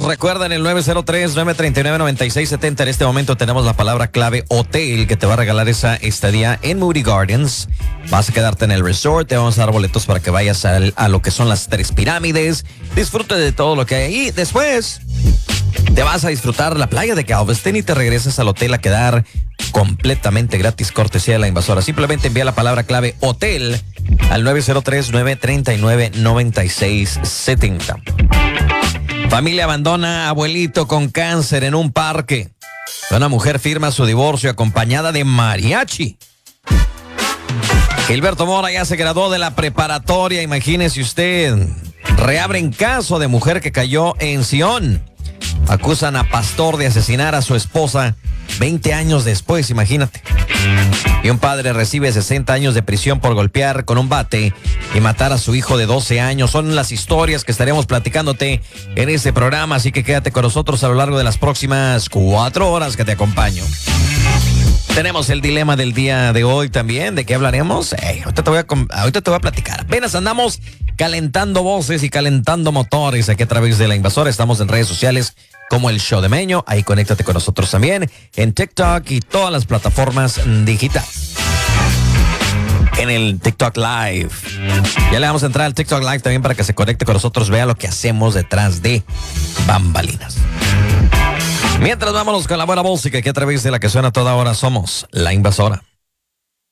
Recuerden el 903-939-9670. En este momento tenemos la palabra clave hotel que te va a regalar esa estadía en Moody Gardens. Vas a quedarte en el resort, te vamos a dar boletos para que vayas a lo que son las 3 pirámides. Disfrute de todo lo que hay ahí. Después te vas a disfrutar la playa de Galveston y te regresas al hotel a quedar completamente gratis, cortesía de La Invasora. Simplemente envía la palabra clave hotel al 903-939-9670. Familia abandona a abuelito con cáncer en un parque. Una mujer firma su divorcio acompañada de mariachi. Gilberto Mora ya se graduó de la preparatoria. Imagínese usted. Reabren caso de mujer que cayó en Sion. Acusan a pastor de asesinar a su esposa 20 años después, imagínate. Y un padre recibe 60 años de prisión por golpear con un bate y matar a su hijo de 12 años. Son las historias que estaremos platicándote en este programa, así que quédate con nosotros a lo largo de las próximas 4 horas que te acompaño. Tenemos el dilema del día de hoy también. ¿De qué hablaremos? Ahorita te voy a platicar. Apenas andamos calentando voces y calentando motores aquí a través de La Invasora. Estamos en redes sociales como El Show de Meño. Ahí conéctate con nosotros también en TikTok y todas las plataformas digitales. En el TikTok Live. Ya le vamos a entrar al TikTok Live también para que se conecte con nosotros, vea lo que hacemos detrás de bambalinas. Mientras vámonos con la buena música que a través de la que suena a toda hora somos La Invasora.